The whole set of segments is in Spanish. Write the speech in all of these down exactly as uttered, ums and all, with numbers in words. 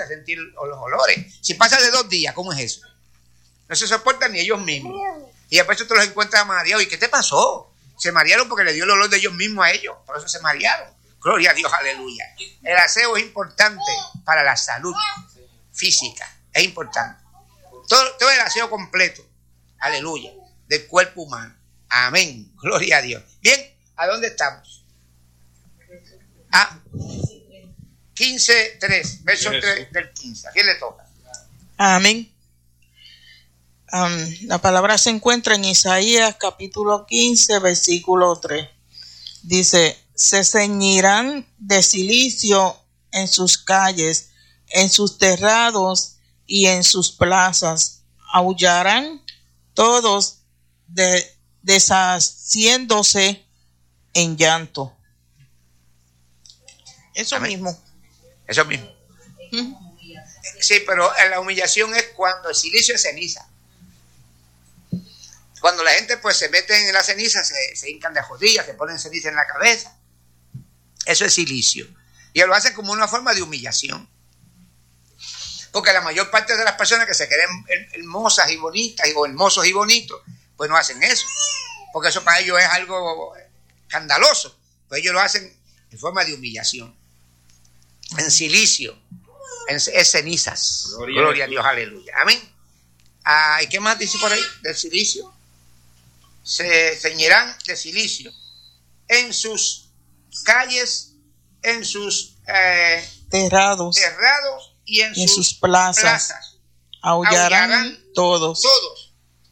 soporta sentir los olores. Si pasa de dos días, ¿cómo es eso? No se soportan ni ellos mismos. Y después tú los encuentras mareados. ¿Y qué te pasó? Se marearon porque le dio el olor de ellos mismos a ellos. Por eso se marearon. Gloria a Dios, aleluya. El aseo es importante para la salud física. Es importante. Todo, todo el aseo completo. Aleluya. Del cuerpo humano. Amén. Gloria a Dios. Bien, ¿a dónde estamos? A quince, tres. Verso tres del quince. ¿A quién le toca? Amén. Um, la palabra se encuentra en Isaías capítulo quince, versículo tres. Dice: se ceñirán de cilicio en sus calles, en sus terrados y en sus plazas. Aullarán todos de, deshaciéndose en llanto. Eso Amén. mismo. Eso mismo. ¿Mm? Sí, pero la humillación es cuando el silicio es ceniza. Cuando la gente pues se mete en la ceniza, se, se hincan de rodillas, se ponen ceniza en la cabeza. Eso es silicio. Y lo hacen como una forma de humillación. Porque la mayor parte de las personas que se creen hermosas y bonitas, o hermosos y bonitos, pues no hacen eso. Porque eso para ellos es algo escandaloso. Pues ellos lo hacen en forma de humillación. En silicio. En, es cenizas. Gloria, Gloria a Dios, aleluya. Amén. Ah, ¿y qué más dice por ahí del silicio? Se ceñirán de silicio en sus calles, en sus eh, terrados, terrados y en, y en sus, sus plazas. plazas. Aullarán, Aullarán todos. Todos.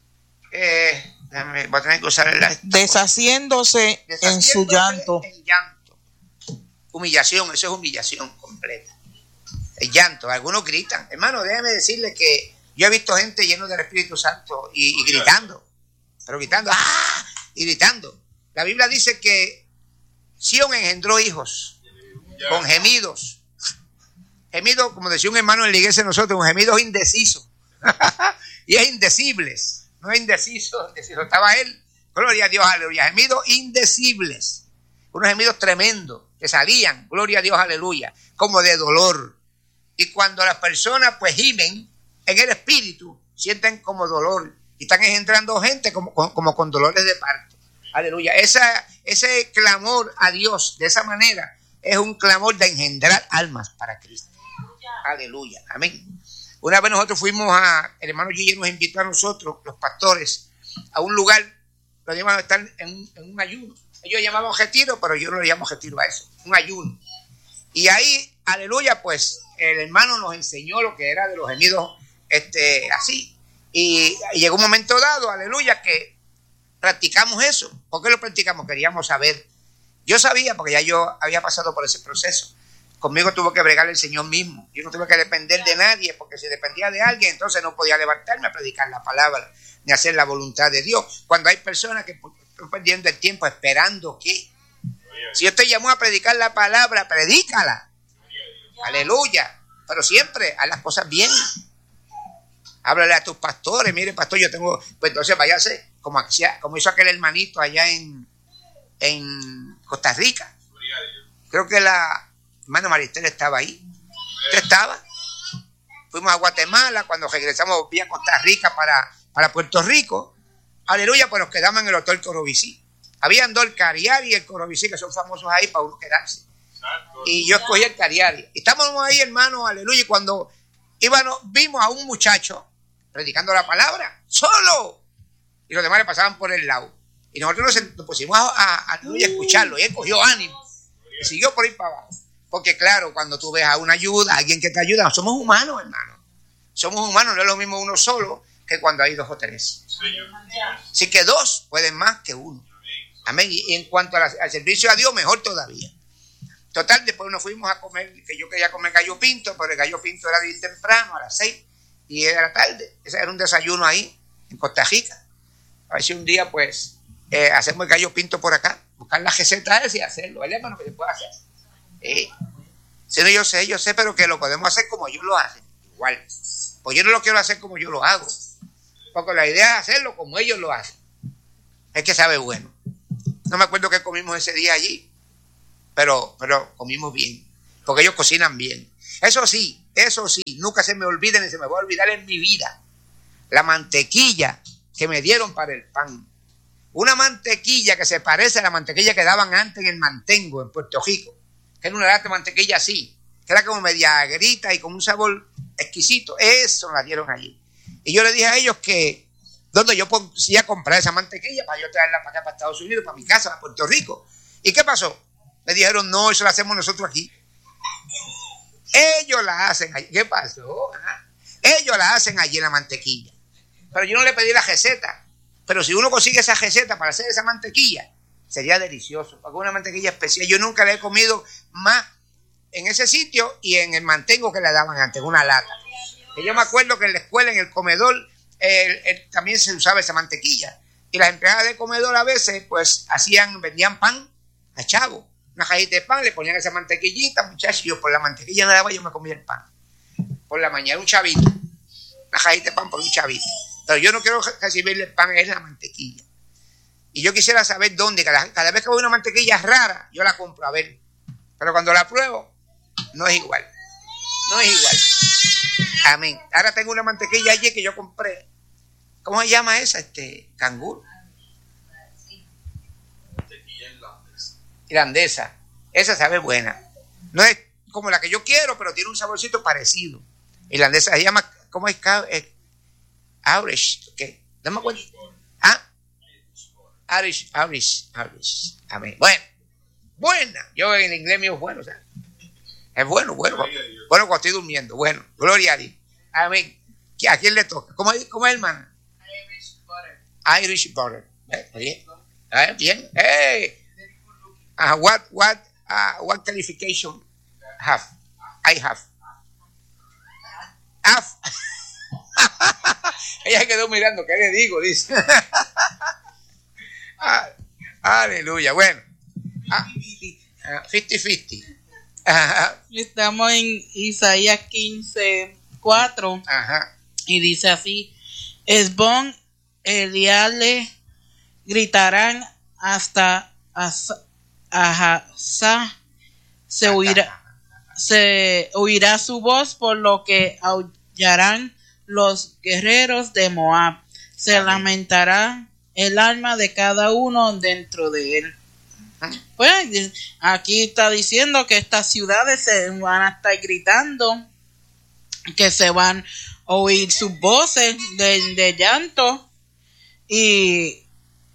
Eh, déjame, voy a tener que usar el... Deshaciéndose, Deshaciéndose en su llanto. En llanto. Humillación, eso es humillación completa. El llanto, algunos gritan. Hermano, déjame decirle que yo he visto gente lleno del Espíritu Santo y, y gritando. Pero gritando, ¡ah! Y gritando. La Biblia dice que Sión engendró hijos con gemidos. Gemidos, como decía un hermano en la iglesia de nosotros, un gemido indeciso. Y es indecibles. No es indeciso, indeciso. Estaba él. Gloria a Dios, aleluya. Gemidos indecibles. Unos gemidos tremendos que salían, gloria a Dios, aleluya, como de dolor. Y cuando las personas pues gimen en el espíritu, sienten como dolor. Y están engendrando gente como, como, como con dolores de parto. Aleluya. Esa, ese clamor a Dios de esa manera es un clamor de engendrar almas para Cristo. Aleluya. Amén. Una vez nosotros fuimos a, el hermano Gille nos invitó a nosotros, los pastores, a un lugar donde íbamos a estar en un, en un ayuno. Ellos llamaban retiro, pero yo no le llamo retiro a eso. Un ayuno. Y ahí, aleluya, pues el hermano nos enseñó lo que era de los gemidos este, así. Y, y llegó un momento dado, aleluya, que practicamos eso. ¿Por qué lo practicamos? Queríamos saber. Yo sabía, porque ya yo había pasado por ese proceso. Conmigo tuvo que bregar el Señor mismo. Yo no tuve que depender de nadie, porque si dependía de alguien, entonces no podía levantarme a predicar la palabra, ni hacer la voluntad de Dios. Cuando hay personas que están perdiendo el tiempo esperando que, si Dios te llamó a predicar la palabra, predícala. Aleluya. Pero siempre haz las cosas bien. Háblale a tus pastores, mire pastor, yo tengo, pues entonces váyase, como, como hizo aquel hermanito allá en, en Costa Rica. Creo que la hermana Maristel estaba ahí. ¿Usted estaba? Fuimos a Guatemala, cuando regresamos vía Costa Rica para, para Puerto Rico. Aleluya, pues nos quedamos en el Hotel Corobicí. Habían dos, el Cariari y el Corobicí, que son famosos ahí para uno quedarse. Y yo escogí el Cariari. Y estábamos ahí, hermano, aleluya, y cuando íbamos, vimos a un muchacho predicando la palabra, solo. Y los demás le pasaban por el lado. Y nosotros nos, nos pusimos a, a, a, a escucharlo. Y él cogió ánimo. Y siguió por ahí para abajo. Porque claro, cuando tú ves a una ayuda, a alguien que te ayuda, somos humanos, hermano. Somos humanos, no es lo mismo uno solo que cuando hay dos o tres. Así que dos pueden más que uno. Amén. Y en cuanto a la, al servicio a Dios, mejor todavía. Total, después nos fuimos a comer, que yo quería comer gallo pinto, pero el gallo pinto era bien temprano, a las seis. Y era tarde. Ese era un desayuno ahí, en Costa Rica. A ver si un día, pues, eh, hacemos el gallo pinto por acá. Buscar la receta esa y hacerlo. ¿Vale, hermano? Que se puede hacer. Eh, si no, yo sé, yo sé, pero que lo podemos hacer como ellos lo hacen. Igual. Pues yo no lo quiero hacer como yo lo hago. Porque la idea es hacerlo como ellos lo hacen. Es que sabe bueno. No me acuerdo qué comimos ese día allí. Pero, pero comimos bien. Porque ellos cocinan bien. Eso sí, eso sí, nunca se me olvide ni se me va a olvidar en mi vida la mantequilla que me dieron para el pan. Una mantequilla que se parece a la mantequilla que daban antes en el Mantengo, en Puerto Rico, que era una lata de mantequilla así, que era como media agrita y con un sabor exquisito. Eso la dieron allí. Y yo le dije a ellos que donde yo podía comprar esa mantequilla para yo traerla para acá, para Estados Unidos, para mi casa, para Puerto Rico. ¿Y qué pasó? Me dijeron, no, eso lo hacemos nosotros aquí. Ellos la hacen allí. ¿Qué pasó? ¿Ah? Ellos la hacen allí en la mantequilla. Pero yo no le pedí la receta. Pero si uno consigue esa receta para hacer esa mantequilla, sería delicioso. Porque es una mantequilla especial. Yo nunca la he comido más en ese sitio y en el Mantengo que le daban antes, una lata. Y yo me acuerdo que en la escuela, en el comedor, eh, eh, también se usaba esa mantequilla. Y las empleadas de comedor a veces, pues, hacían, vendían pan a chavo. Una cajita de pan, le ponían esa mantequillita, muchachos. Yo por la mantequilla nada más, yo me comía el pan. Por la mañana un chavito. Una cajita de pan por un chavito. Pero yo no quiero recibirle el pan, es la mantequilla. Y yo quisiera saber dónde. Cada, cada vez que veo una mantequilla rara, yo la compro a ver. Pero cuando la pruebo, no es igual. No es igual. Amén. Ahora tengo una mantequilla allí que yo compré. ¿Cómo se llama esa? Este, canguro. Mantequilla irlandesa. Irlandesa. Esa sabe buena. No es como la que yo quiero, pero tiene un saborcito parecido. Irlandesa se llama, ¿cómo es? Irish, ¿qué? No me acuerdo. ¿Ah? Irish, Irish, Irish. Amén. Bueno, buena. Yo en inglés mío es bueno, o sea. Es bueno, bueno. Bueno, cuando estoy durmiendo. Bueno, gloria a Dios. Amén. ¿A quién le toca? ¿Cómo es, cómo es hermana? Irish butter. Irish butter. ¿Eh? Bien. ¿Eh? Bien. Hey. Uh, what, what, uh, what qualification have? I have. Have. Ella quedó mirando, ¿qué le digo? Dice. ah, aleluya. Bueno. Ah, cincuenta cincuenta. Ajá. Estamos en Isaías quince, cuatro. Ajá. Y dice así: Esbón, Eliale gritarán hasta Ahazá, se oirá, se oirá su voz, por lo que aullarán los guerreros de Moab. Se Amén. Lamentará el alma de cada uno dentro de él. Pues aquí está diciendo que estas ciudades se van a estar gritando, que se van a oír sus voces de, de llanto, y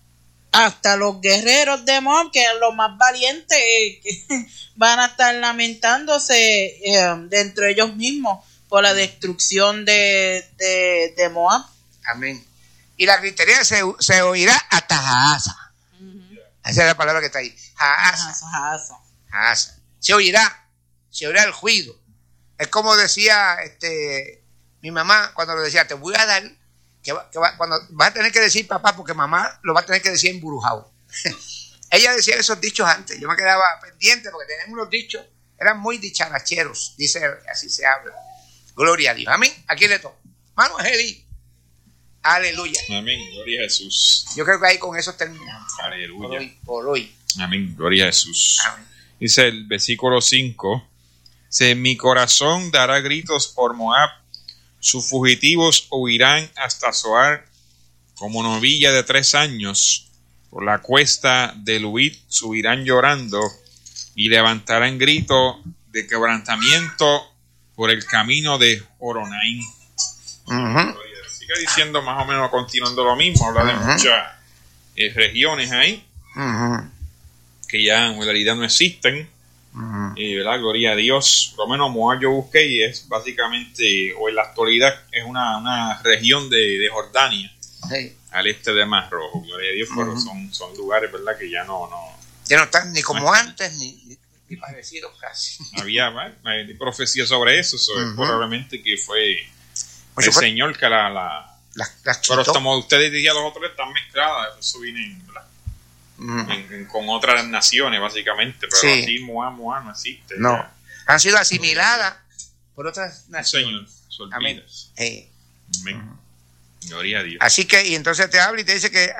hasta los guerreros de Moab, que son los más valientes, eh, van a estar lamentándose eh, dentro de ellos mismos por la destrucción de, de, de Moab. Amén. Y la gritería se, se oirá hasta Jaasa. Esa es la palabra que está ahí. Jaasa. Jaasa. Se oirá. Se oirá el ruido. Es como decía este, mi mamá cuando le decía, te voy a dar, que, va, que va, cuando vas a tener que decir papá, porque mamá lo va a tener que decir embrujado. Ella decía esos dichos antes. Yo me quedaba pendiente porque tenían unos dichos, eran muy dicharacheros. Dice, así se habla. Gloria a Dios. Amén. ¿A quién le toca? Mano, Eli. Aleluya. Amén. Gloria a Jesús. Yo creo que ahí con eso terminamos. Aleluya. Por hoy. Por hoy. Amén. Gloria a Jesús. Amén. Dice el versículo cinco. Dice, mi corazón dará gritos por Moab. Sus fugitivos huirán hasta Zoar como novilla de tres años. Por la cuesta de Luit subirán llorando y levantarán grito de quebrantamiento por el camino de Horonaim. Uh-huh. Sigue diciendo más o menos, continuando lo mismo, habla de uh-huh. muchas eh, regiones ahí uh-huh. que ya en realidad no existen. Uh-huh. eh, ¿verdad? Gloria a Dios. Por lo menos Moab yo busqué y es básicamente, o en la actualidad, es una, una región de, de Jordania, hey. al este de Mar Rojo. Gloria a Dios, uh-huh. pero son, son lugares, ¿verdad?, que ya no, no ya no están ni como no antes ni, ni, ni parecidos casi. Había ¿vale? profecía sobre eso, sobre uh-huh. probablemente que fue pues el fue, Señor que la, la, la, la pero como ustedes decían, los otros están mezcladas, eso viene uh-huh. en, en, con otras naciones básicamente, pero sí. así Moab, Moab no existe. No, ya. Han sido asimiladas por otras naciones. Señor, amén. Eh. Amén. Uh-huh. Gloria a Dios. Así que, y entonces te habla y te dice que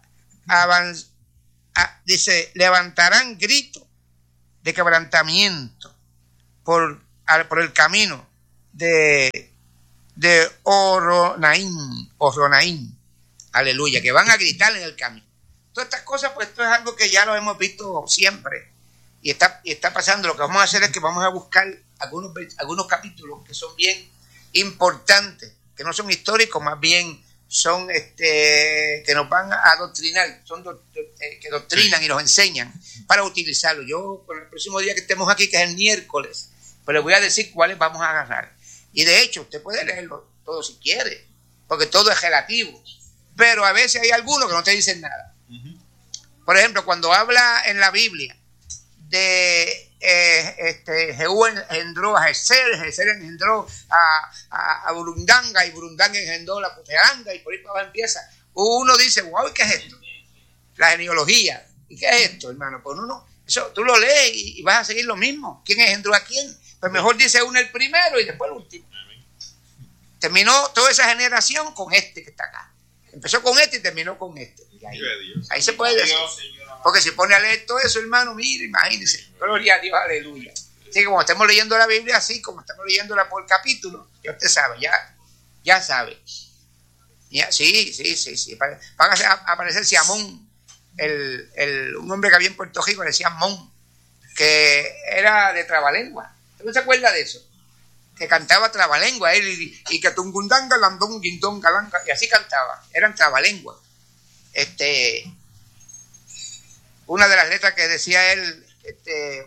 avanz, a, dice, levantarán grito de quebrantamiento por al, por el camino de, de Oronaín, Oronaín, aleluya, que van a gritar en el camino. Todas estas cosas, pues esto es algo que ya lo hemos visto siempre y está, y está pasando. Lo que vamos a hacer es que vamos a buscar algunos, algunos capítulos que son bien importantes, que no son históricos, más bien son este que nos van a adoctrinar, son do, do, eh, que doctrinan y nos enseñan para utilizarlo. Yo, con el próximo día que estemos aquí, que es el miércoles, pues les voy a decir cuáles vamos a agarrar. Y de hecho, usted puede leerlo todo si quiere, porque todo es relativo. Pero a veces hay algunos que no te dicen nada. Uh-huh. Por ejemplo, cuando habla en la Biblia de eh, este, Jehú engendró a Jezer, Jezer engendró a, a, a Burundanga, y Burundanga engendró a la Puteranga, y por ahí para abajo empieza. Uno dice, wow, ¿qué es esto? La genealogía. ¿Y qué es esto, hermano? Pues uno, eso tú lo lees y, y vas a seguir lo mismo. ¿Quién engendró a quién? Pues mejor dice uno el primero y después el último. Terminó toda esa generación con este que está acá. Empezó con este y terminó con este. Y ahí, ahí se puede decir. Porque si pone a leer todo eso, hermano, mire, imagínense. Gloria a Dios, aleluya. Así que como estamos leyendo la Biblia así, como estamos leyéndola por capítulo, ya usted sabe, ya, ya sabe. Ya, sí, sí, sí, sí. Van a aparecer Siamón, el, el, un hombre que había en Puerto Rico, le decían Mon, que era de trabalengua. ¿Usted no se acuerda de eso? Que cantaba trabalengua, él, y, y que tungundanga, landón, guindón, galanga, y así cantaba, eran trabalengua. Este, una de las letras que decía él, este,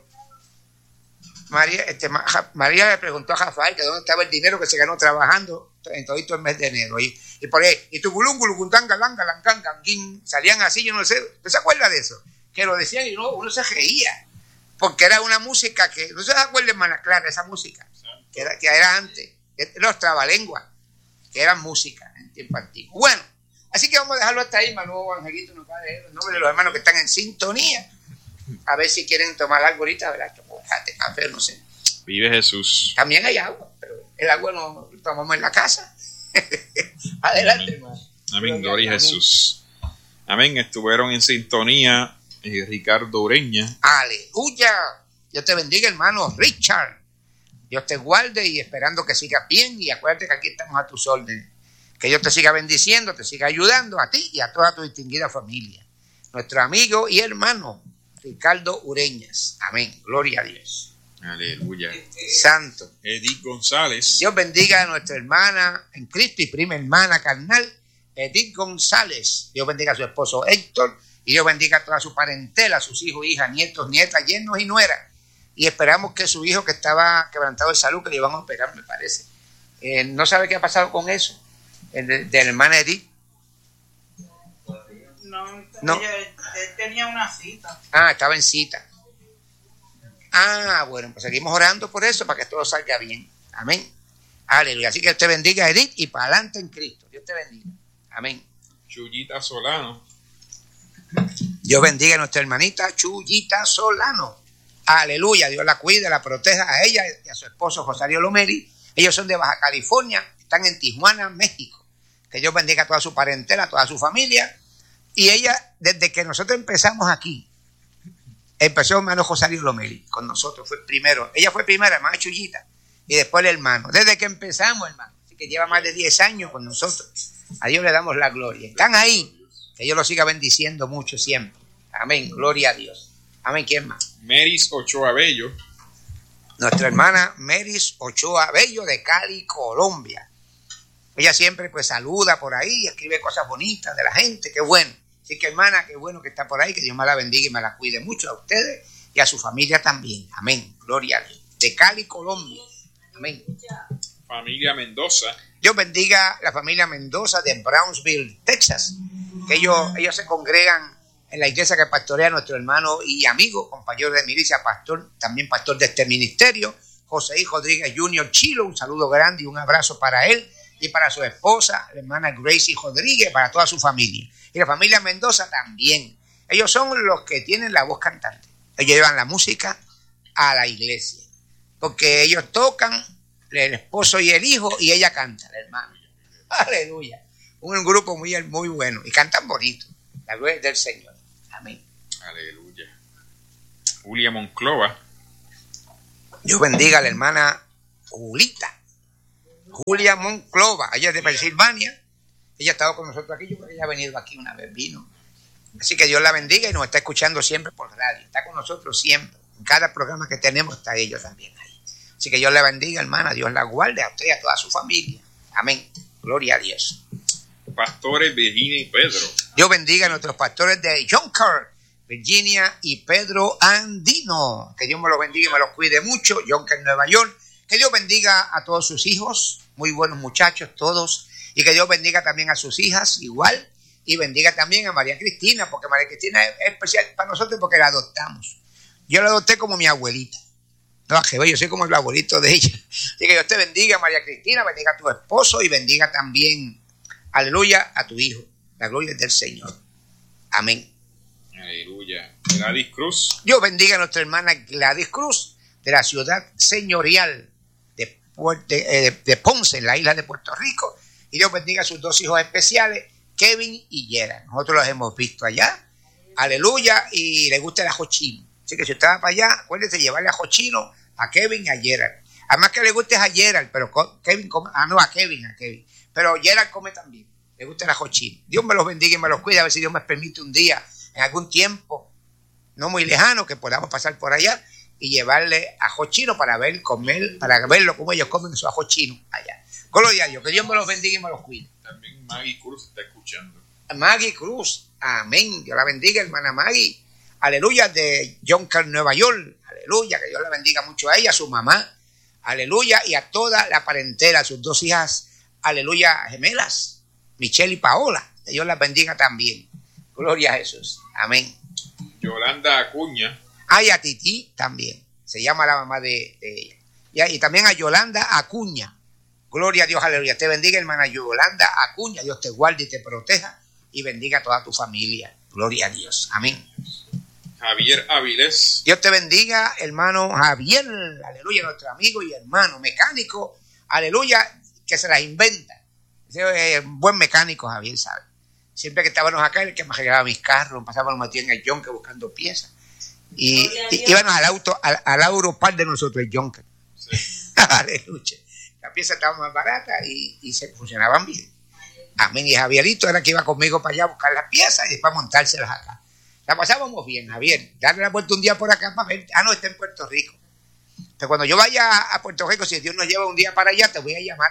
María, este, María le preguntó a Rafael que dónde estaba el dinero que se ganó trabajando en todo el mes de enero, y, y por ahí, y tu gulungulu, guntanga, langa, langan, ganguín, salían así, yo no sé, ¿usted se acuerda de eso? Que lo decían y uno, uno se reía, porque era una música que, no se acuerda, hermana Clara, esa música, que era, que era antes, los trabalenguas, que eran música en tiempo antiguo. Bueno, así que vamos a dejarlo hasta ahí, Manu Angelito nos va a leer el nombre de los hermanos que están en sintonía, a ver si quieren tomar algo ahorita, ¿verdad? Chocolate, café, no sé. Vive Jesús. También hay agua, pero el agua no lo tomamos en la casa. Adelante, hermano. Amén, gloria a Jesús. Amén, estuvieron en sintonía eh, Ricardo Ureña. Aleluya. Dios te bendiga, hermano Richard. Dios te guarde y esperando que sigas bien, y acuérdate que aquí estamos a tus órdenes. Que Dios te siga bendiciendo, te siga ayudando a ti y a toda tu distinguida familia. Nuestro amigo y hermano Ricardo Ureñas. Amén. Gloria a Dios. Aleluya. Santo. Edith González. Dios bendiga a nuestra hermana en Cristo y prima hermana carnal, Edith González. Dios bendiga a su esposo Héctor, y Dios bendiga a toda su parentela, a sus hijos, hijas, nietos, nietas, yernos y nueras. Y esperamos que su hijo, que estaba quebrantado de salud, que le iban a operar, me parece, eh, no sabe qué ha pasado con eso, el de, de la hermana Edith. No, no. Ella, él tenía una cita. Ah, estaba en cita. Ah, bueno, pues seguimos orando por eso, para que todo salga bien. Amén. Aleluya. Así que Dios te bendiga, Edith, y para adelante en Cristo. Dios te bendiga. Amén. Chuyita Solano. Dios bendiga a nuestra hermanita Chuyita Solano. Aleluya. Dios la cuide, la proteja a ella y a su esposo Rosario Lomeri. Ellos son de Baja California, están en Tijuana, México. Que Dios bendiga a toda su parentela, a toda su familia. Y ella, desde que nosotros empezamos aquí, empezó hermano Rosario Lomeri con nosotros, fue primero. Ella fue primera, hermana Chuyita, y después el hermano. Desde que empezamos, hermano. Así que lleva más de diez años con nosotros. A Dios le damos la gloria. Están ahí. Que Dios los siga bendiciendo mucho siempre. Amén. Gloria a Dios. Amén. ¿Quién más? Meris Ochoa Bello. Nuestra hermana Meris Ochoa Bello de Cali, Colombia. Ella siempre pues saluda por ahí, escribe cosas bonitas de la gente. Qué bueno. Así que hermana, qué bueno que está por ahí. Que Dios me la bendiga y me la cuide mucho a ustedes y a su familia también. Amén. Gloria a Dios. De Cali, Colombia. Amén. Familia Mendoza. Dios bendiga la familia Mendoza de Brownsville, Texas. Que ellos, ellos se congregan en la iglesia que pastorea nuestro hermano y amigo, compañero de milicia, pastor, también pastor de este ministerio, José I. Rodríguez junior Chilo. Un saludo grande y un abrazo para él y para su esposa, la hermana Gracie Rodríguez, para toda su familia. Y la familia Mendoza también. Ellos son los que tienen la voz cantante. Ellos llevan la música a la iglesia. Porque ellos tocan, el esposo y el hijo, y ella canta, la hermana. Aleluya. Un grupo muy, muy bueno. Y cantan bonito. La gloria del Señor. Amén. Aleluya. Julia Monclova. Dios bendiga a la hermana Julita, Julia Monclova, ella es de Pensilvania. Ella ha estado con nosotros aquí, yo creo que ella ha venido aquí una vez, vino. Así que Dios la bendiga y nos está escuchando siempre por radio. Está con nosotros siempre. En cada programa que tenemos está ella también ahí. Así que Dios la bendiga, hermana. Dios la guarde a usted y a toda su familia. Amén. Gloria a Dios. Pastores Virginia y Pedro. Dios bendiga a nuestros pastores de Jonker, Virginia y Pedro Andino. Que Dios me los bendiga y me los cuide mucho. Jonker, Nueva York. Que Dios bendiga a todos sus hijos. Muy buenos muchachos todos. Y que Dios bendiga también a sus hijas igual. Y bendiga también a María Cristina, porque María Cristina es especial para nosotros porque la adoptamos. Yo la adopté como mi abuelita. No, que yo soy como el abuelito de ella. Así que Dios te bendiga, María Cristina, bendiga a tu esposo y bendiga también, aleluya, a tu hijo. La gloria es del Señor. Amén. Aleluya. Gladys Cruz. Dios bendiga a nuestra hermana Gladys Cruz, de la ciudad señorial de, de, de Ponce, en la isla de Puerto Rico. Y Dios bendiga a sus dos hijos especiales, Kevin y Gerald. Nosotros los hemos visto allá. Aleluya. Y le gusta el ajo chino. Así que si usted va para allá, acuérdese de llevarle ajo chino a Kevin y a Gerald. Además que le guste a Gerald, pero Kevin come, ah no, a Kevin, a Kevin. Pero Gerald come también. Le gusta el ajo chino. Dios me los bendiga y me los cuide. A ver si Dios me permite un día, en algún tiempo, no muy lejano, que podamos pasar por allá y llevarle ajo chino para ver, comer, para verlo como ellos comen su ajo chino allá. Gloria a Dios, que Dios me los bendiga y me los cuide. También Maggie Cruz está escuchando. Maggie Cruz, amén. Dios la bendiga, hermana Maggie. Aleluya, de Jonker, Nueva York. Aleluya, que Dios la bendiga mucho a ella, a su mamá. Aleluya, y a toda la parentela, a sus dos hijas, aleluya, gemelas, Michelle y Paola. Que Dios las bendiga también. Gloria a Jesús. Amén. Yolanda Acuña. Ah, y a Titi también. Se llama la mamá de, de ella. Y, y también a Yolanda Acuña. Gloria a Dios, aleluya. Te bendiga, hermana Yolanda Acuña. Dios te guarde y te proteja y bendiga a toda tu familia. Gloria a Dios. Amén. Javier Avilés. Dios te bendiga, hermano Javier. Aleluya, nuestro amigo y hermano mecánico. Aleluya, que se las inventa. Es un buen mecánico, Javier, ¿sabe? Siempre que estábamos acá, el que me arreglaba mis carros, pasábamos metidos en el Jonker buscando piezas. Y, y íbamos al auto, al, al Auropar de nosotros, el Jonker. Sí. Aleluya. Las piezas estaban más baratas y, y se funcionaban bien. Amén. Y Javierito era que iba conmigo para allá a buscar las piezas y después montárselas acá. La pasábamos bien, Javier. Darle la vuelta un día por acá para ver. Ah, no, está en Puerto Rico. Pero cuando yo vaya a Puerto Rico, si Dios nos lleva un día para allá, te voy a llamar.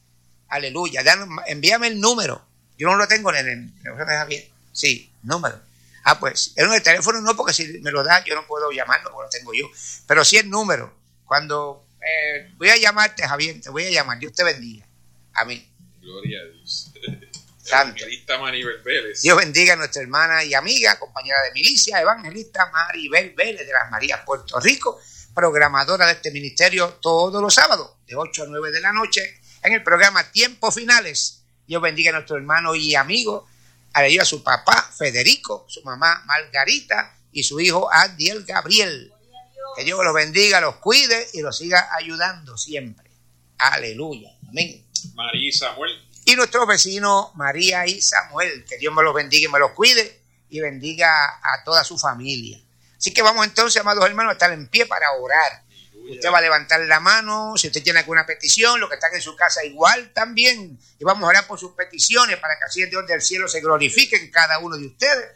Aleluya. Danos, envíame el número. Yo no lo tengo en el teléfono de Javier. Sí, número. Ah, pues, en el teléfono no, porque si me lo da, yo no puedo llamarlo, porque lo tengo yo. Pero sí el número. Cuando eh, voy a llamarte, Javier, te voy a llamar. Dios te bendiga. Amén. Gloria a Dios. Santo. Evangelista Maribel Vélez. Dios bendiga a nuestra hermana y amiga, compañera de milicia, evangelista Maribel Vélez de las Marías, Puerto Rico, programadora de este ministerio todos los sábados, de ocho a nueve de la noche, en el programa Tiempos Finales. Dios bendiga a nuestro hermano y amigo, aleluya, a su papá Federico, su mamá Margarita y su hijo Adiel Gabriel. Que Dios los bendiga, los cuide y los siga ayudando siempre. Aleluya. Amén. María y Samuel. Y nuestros vecinos María y Samuel. Que Dios me los bendiga y me los cuide y bendiga a toda su familia. Así que vamos entonces, amados hermanos, a estar en pie para orar. Usted va a levantar la mano, si usted tiene alguna petición, los que están en su casa igual también. Y vamos a orar por sus peticiones para que así el Dios del cielo se glorifique en cada uno de ustedes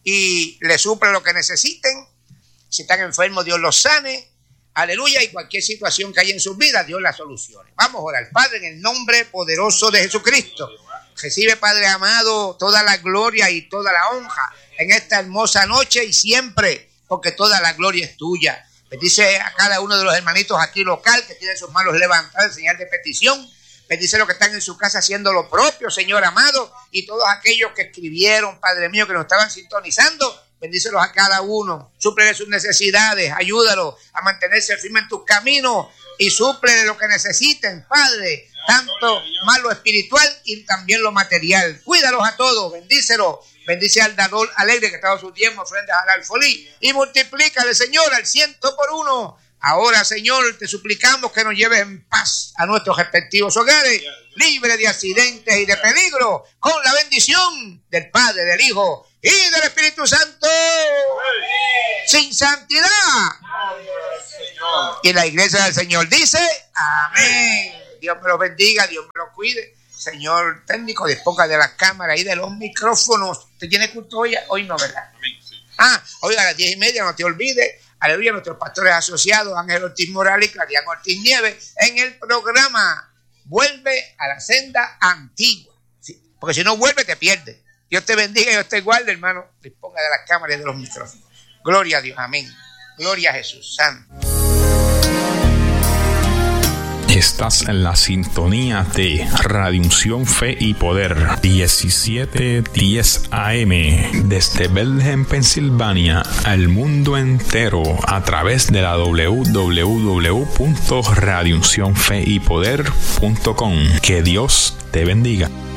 y le suple lo que necesiten. Si están enfermos, Dios los sane. Aleluya, y cualquier situación que haya en sus vidas, Dios la solucione. Vamos a orar. Padre, en el nombre poderoso de Jesucristo, recibe, Padre amado, toda la gloria y toda la honra en esta hermosa noche y siempre, porque toda la gloria es tuya. Bendice a cada uno de los hermanitos aquí local que tienen sus manos levantadas en señal de petición. Bendice a los que están en su casa haciendo lo propio, Señor amado, y todos aquellos que escribieron, Padre mío, que nos estaban sintonizando. Bendícelos a cada uno, súplele sus necesidades, ayúdalos a mantenerse firme en tus caminos y súplele lo que necesiten, Padre, tanto más lo espiritual y también lo material. Cuídalos a todos, bendícelos, bendice al dador alegre que está sus diezmos, ofrendas al alfolí y multiplícale, Señor, al ciento por uno. Ahora, Señor, te suplicamos que nos lleves en paz a nuestros respectivos hogares, libre de accidentes y de peligro, con la bendición del Padre, del Hijo y del Espíritu Santo. Sin santidad Y la iglesia del Señor dice, amén. Dios me los bendiga, Dios me los cuide. Señor técnico, disponga de las cámaras y de los micrófonos. ¿Usted tiene culto hoy? Hoy no, ¿verdad? Ah, hoy a las diez y media, no te olvides. Aleluya, nuestros pastores asociados, Ángel Ortiz Morales y Clarián Ortiz Nieves, en el programa Vuelve a la Senda Antigua. Sí, porque si no vuelve, te pierdes. Dios te bendiga y Dios te guarde, hermano. Disponga de las cámaras y de los micrófonos. Gloria a Dios, amén. Gloria a Jesús, santo. Estás en la sintonía de Radio Unción, Fe y Poder, diecisiete diez A M, desde Bethlehem, Pensilvania, al mundo entero, a través de la doble u doble u doble u punto radio unción fe y poder punto com. Que Dios te bendiga.